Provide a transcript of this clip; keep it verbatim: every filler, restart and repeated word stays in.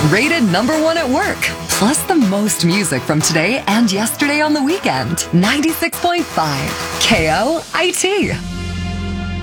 Rated number one at work. Plus the most music from today and yesterday on the weekend. ninety-six point five K O I T.